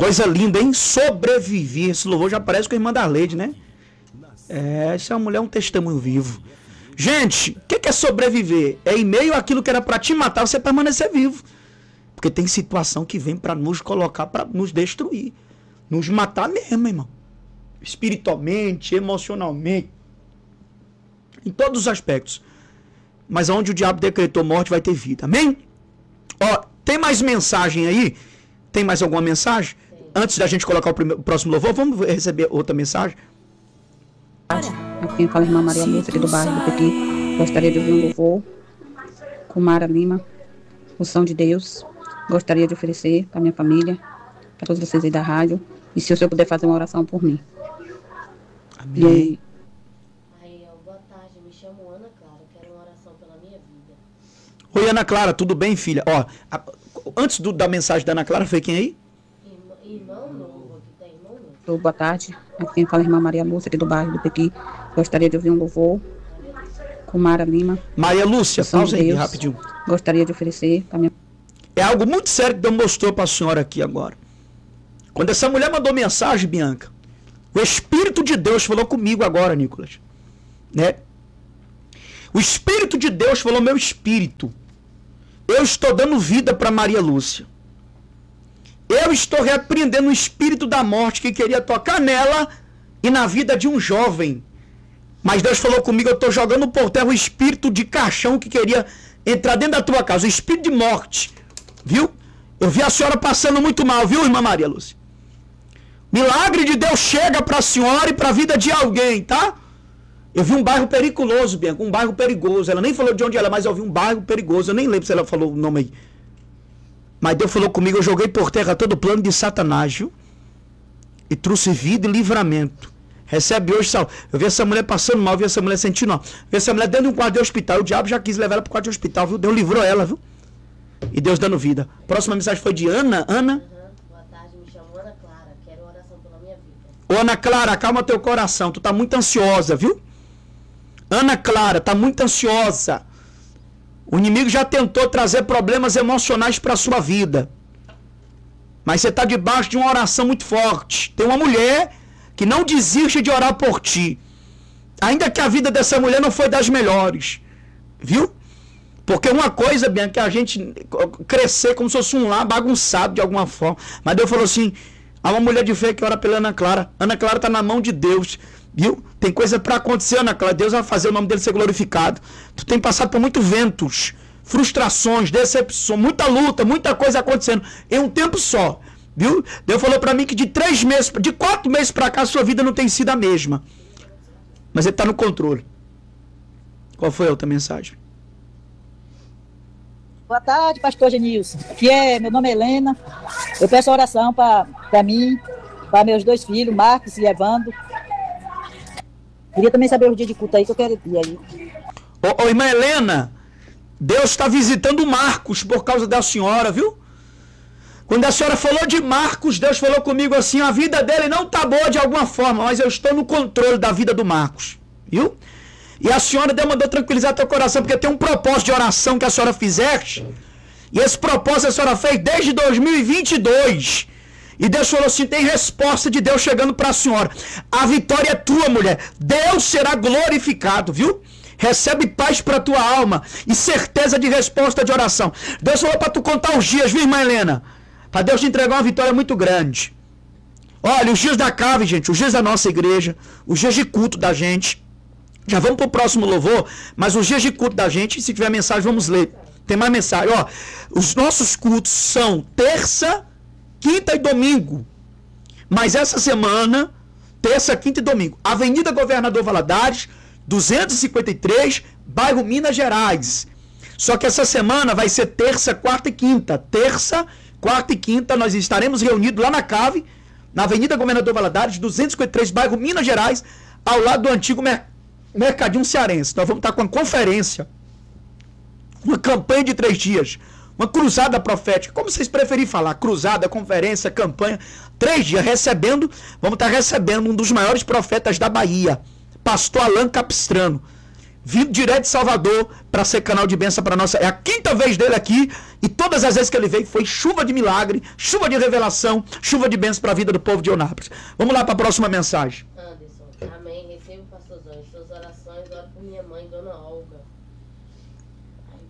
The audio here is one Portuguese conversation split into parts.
Coisa linda, hein? Sobreviver. Esse louvor já parece com a irmã Darleide, né? Essa mulher é um testemunho vivo. Gente, o que é sobreviver? É em meio àquilo que era pra te matar, você permanecer vivo. Porque tem situação que vem pra nos colocar, pra nos destruir. Nos matar mesmo, irmão. Espiritualmente, emocionalmente. Em todos os aspectos. Mas onde o diabo decretou morte, vai ter vida. Amém? Ó, tem mais mensagem aí? Tem mais alguma mensagem? Antes da gente colocar o próximo louvor, vamos receber outra mensagem? Aqui fala a irmã Maria Lúcia, aqui do bairro do Pequi. Gostaria de ouvir um louvor com Mara Lima, Unção de Deus. Gostaria de oferecer para minha família, para todos vocês aí da rádio. E se o senhor puder fazer uma oração por mim. Amém. Boa tarde, me chamo Ana Clara, quero uma oração pela minha vida. Oi, Ana Clara, tudo bem, filha? Ó, antes da mensagem da Ana Clara, foi quem aí? Irmão novo, aqui tem irmão novo. Boa tarde, aqui fala a irmã Maria Lúcia, aqui do bairro do Pequi. Gostaria de ouvir um louvor com Mara Lima. Maria Lúcia, Unção pausa de aí Deus. rapidinho. Gostaria de oferecer para minha... É algo muito sério que Deus mostrou para a senhora aqui agora. Quando essa mulher mandou mensagem, Bianca, o Espírito de Deus falou comigo agora, Nicolas. Né? O Espírito de Deus falou meu espírito. Eu estou dando vida para Maria Lúcia. Eu estou repreendendo o espírito da morte que queria tocar nela e na vida de um jovem. Mas Deus falou comigo, eu estou jogando por terra o espírito de caixão que queria entrar dentro da tua casa, o espírito de morte. Viu? Eu vi a senhora passando muito mal, viu, irmã Maria Lúcia? Milagre de Deus chega para a senhora e para a vida de alguém, tá? Eu vi um bairro periculoso, Bianca, um bairro perigoso. Ela nem falou de onde ela é, mas eu vi um bairro perigoso. Eu nem lembro se ela falou o nome aí. Mas Deus falou comigo, eu joguei por terra todo o plano de Satanás, viu? E trouxe vida e livramento. Recebe hoje salvo. Eu vi essa mulher passando mal, vi essa mulher sentindo mal. Vi essa mulher dentro de um quarto de hospital. O diabo já quis levar ela para o quarto de hospital, viu? Deus livrou ela, viu? E Deus dando vida. Próxima mensagem foi de Ana. Ana? Boa tarde, me chamo Ana Clara, quero oração pela minha vida. Ô, Ana Clara, calma teu coração. Tu tá muito ansiosa, viu? Ana Clara, tá muito ansiosa. O inimigo já tentou trazer problemas emocionais para sua vida. Mas você tá debaixo de uma oração muito forte. Tem uma mulher que não desiste de orar por ti. Ainda que a vida dessa mulher não foi das melhores. Viu? Porque uma coisa, Bianca, é a gente crescer como se fosse um lar bagunçado de alguma forma. Mas Deus falou assim, há uma mulher de fé que ora pela Ana Clara. Ana Clara tá na mão de Deus. Viu? Tem coisa para acontecer, Ana Clara. Deus vai fazer o nome dele ser glorificado. Tu tem passado por muitos ventos, frustrações, decepções, muita luta, muita coisa acontecendo em um tempo só. Viu? Deus falou para mim que de 3 meses, de 4 meses para cá, a sua vida não tem sido a mesma. Mas ele tá no controle. Qual foi a outra mensagem? Boa tarde, pastor Genilson. Meu nome é Helena. Eu peço oração para mim, para meus 2 filhos, Marcos e Evandro. Queria também saber o dia de culto aí que eu quero ir aí. Ô, irmã Helena, Deus está visitando Marcos por causa da senhora, viu? Quando a senhora falou de Marcos, Deus falou comigo assim, a vida dele não tá boa de alguma forma, mas eu estou no controle da vida do Marcos, viu? E a senhora mandou tranquilizar teu coração, porque tem um propósito de oração que a senhora fizeste, e esse propósito a senhora fez desde 2022, e Deus falou assim, tem resposta de Deus chegando para a senhora. A vitória é tua, mulher. Deus será glorificado, viu? Recebe paz para tua alma e certeza de resposta de oração. Deus falou para tu contar os dias, viu, irmã Helena? Para Deus te entregar uma vitória muito grande. Olha, os dias da cave, gente, os dias da nossa igreja, os dias de culto da gente. Já vamos para o próximo louvor, mas os dias de culto da gente, se tiver mensagem, vamos ler. Tem mais mensagem. Ó, os nossos cultos são terça, quinta e domingo. Mas essa semana, terça, quinta e domingo. Avenida Governador Valadares, 253, bairro Minas Gerais. Só que essa semana vai ser terça, quarta e quinta. Terça, quarta e quinta nós estaremos reunidos lá na Cave, na Avenida Governador Valadares, 253, bairro Minas Gerais, ao lado do antigo Mercadinho Cearense. Nós vamos estar com uma conferência, uma campanha de 3 dias, uma cruzada profética, como vocês preferirem falar, cruzada, conferência, campanha, 3 dias vamos estar recebendo um dos maiores profetas da Bahia, pastor Alan Capistrano. vindo direto de Salvador para ser canal de bênção para nossa. É a 5ª vez dele aqui e todas as vezes que ele veio foi chuva de milagre, chuva de revelação, chuva de bênção para a vida do povo de Eunápolis. Vamos lá para a próxima mensagem. Anderson, amém. Recebo, pastorzão, as suas orações. Oro por minha mãe, dona Olga. Ai,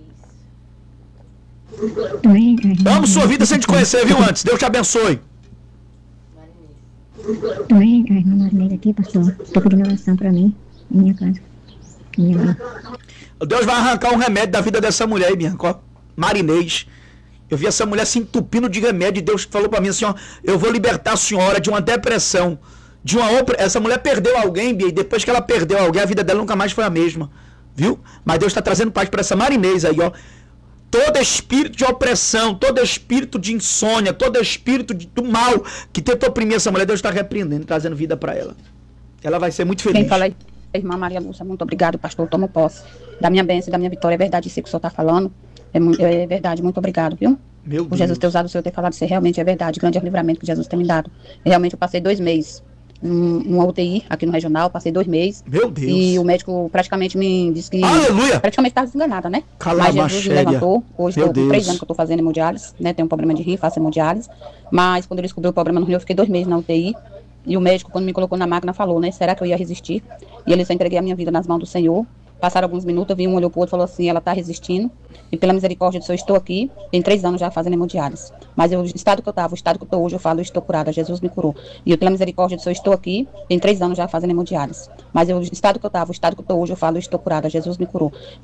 Marinice. Amo sua vida sem te conhecer, viu, antes. Deus te abençoe. Marinice. Oi, a irmã Marinês aqui, pastor. Estou pedindo oração para mim, em minha casa. Minha mãe. Deus vai arrancar um remédio da vida dessa mulher aí, minha Marinês. Eu vi essa mulher se entupindo de remédio e Deus falou para mim assim, ó, eu vou libertar a senhora de uma depressão, de uma essa mulher perdeu alguém, Bia, e depois que ela perdeu alguém, a vida dela nunca mais foi a mesma, viu? Mas Deus está trazendo paz para essa Marinês aí, ó. Todo espírito de opressão, todo espírito de insônia, todo espírito do mal que tentou oprimir essa mulher, Deus está repreendendo, trazendo vida para ela. Ela vai ser muito feliz. Quem fala aí, irmã Maria Lúcia, muito obrigado, pastor. Tomo posse da minha bênção e da minha vitória. É verdade isso que o senhor está falando. É verdade, muito obrigado, viu? Meu Por Jesus ter usado o senhor ter falado isso, realmente é verdade. Grande é o livramento que Jesus tem me dado. Realmente eu passei 2 meses numa UTI aqui no regional, passei 2 meses. Meu Deus. E o médico praticamente me disse que... Aleluia! Praticamente estava desenganada, né? Calma, mas Jesus me levantou. Hoje Meu estou com 3 Deus. anos que eu estou fazendo hemodiálise, né? Tenho um problema de rim, faço hemodiálise. Mas quando ele descobriu o problema no rim, eu fiquei 2 meses na UTI. E o médico, quando me colocou na máquina, falou, né? Será que eu ia resistir? E ele só entreguei a minha vida nas mãos do Senhor. Passaram alguns minutos, eu vi um olhou pro outro e falou assim, ela está resistindo. E pela misericórdia do Senhor, estou aqui. Tem 3 anos já fazendo hemodiálise. Mas o estado que eu estava, o estado que eu estou hoje, eu falo, eu estou curada. Jesus me curou. E eu, pela misericórdia do Senhor, estou aqui. Tem 3 anos já fazendo hemodiálise. Mas o estado que eu estava, o estado que eu estou hoje, eu falo, eu estou curada. Jesus me curou.